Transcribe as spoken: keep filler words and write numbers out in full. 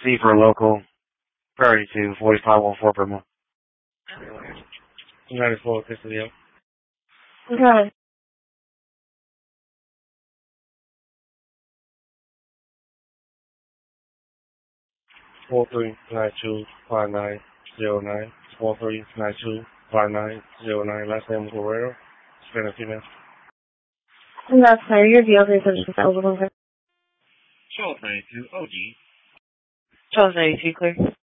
C for local. Priority two, forty-five one four per month. ninety-four, custody up. Okay. Four three nine two five nine zero nine. Four three nine two five nine zero nine. Last name Guerrero. Spanish female. And that's clear. Your D L three seven is eligible. twelve ninety-two O G. twelve ninety-two clear.